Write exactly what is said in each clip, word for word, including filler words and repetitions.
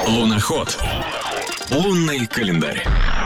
Луноход. Лунный календарь.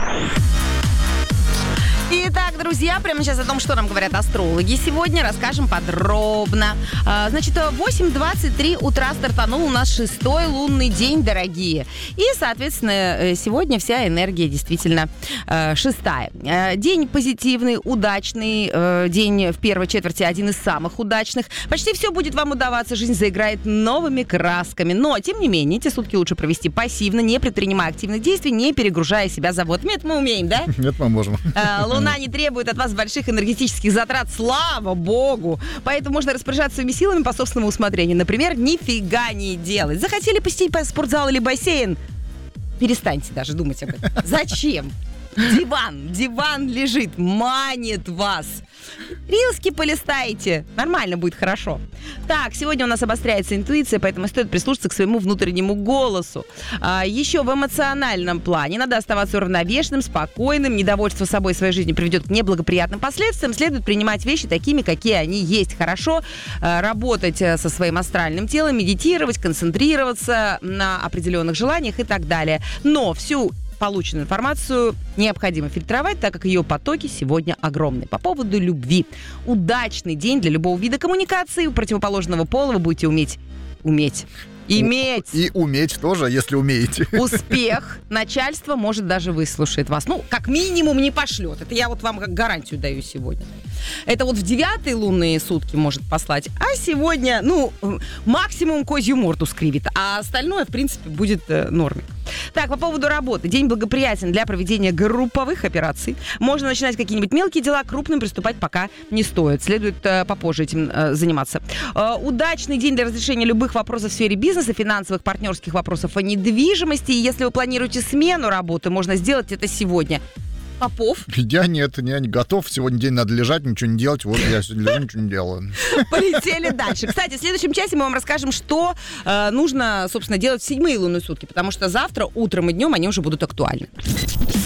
Итак, друзья, прямо сейчас о том, что нам говорят астрологи, сегодня расскажем подробно. А, значит, в восемь двадцать три утра стартанул у нас шестой лунный день, дорогие. И, соответственно, сегодня вся энергия действительно э, шестая. Э, день позитивный, удачный. Э, день в первой четверти один из самых удачных. Почти все будет вам удаваться, жизнь заиграет новыми красками. Но, тем не менее, эти сутки лучше провести пассивно, не предпринимая активных действий, не перегружая себя заботами. Это мы умеем, да? Нет, мы можем. Э, Луна не требует от вас больших энергетических затрат, слава богу. Поэтому можно распоряжаться своими силами по собственному усмотрению. Например, нифига не делать. Захотели посетить спортзал или бассейн? Перестаньте даже думать об этом. Зачем? Диван, диван лежит, манит вас. Рилски полистайте, нормально будет, хорошо. Так, сегодня у нас обостряется интуиция, поэтому стоит прислушаться к своему внутреннему голосу. А, еще в эмоциональном плане надо оставаться уравновешенным, спокойным. Недовольство собой и своей жизнью приведет к неблагоприятным последствиям. Следует принимать вещи такими, какие они есть. Хорошо а, работать со своим астральным телом, медитировать, концентрироваться на определенных желаниях и так далее. Но всю полученную информацию необходимо фильтровать, так как ее потоки сегодня огромны. По поводу любви. Удачный день для любого вида коммуникации. У противоположного пола вы будете уметь... Уметь. Иметь. И уметь тоже, если умеете. Успех. Начальство, может, даже выслушает вас. Ну, как минимум, не пошлет. Это я вот вам как гарантию даю сегодня. Это вот в девятые лунные сутки может послать. А сегодня, ну, максимум козью морду скривит. А остальное, в принципе, будет э, нормой. Так, по поводу работы. День благоприятен для проведения групповых операций. Можно начинать какие-нибудь мелкие дела, крупным приступать пока не стоит. Следует э, попозже этим э, заниматься. Э, удачный день для разрешения любых вопросов в сфере бизнеса, финансовых, партнерских вопросов о недвижимости. И если вы планируете смену работы, можно сделать это сегодня. Попов? Я нет, я не готов. Сегодня день надо лежать, ничего не делать. Вот я сегодня лежу, ничего не делаю. Полетели дальше. Кстати, в следующем часе мы вам расскажем, что э, нужно, собственно, делать в седьмые лунные сутки, потому что завтра утром и днем они уже будут актуальны.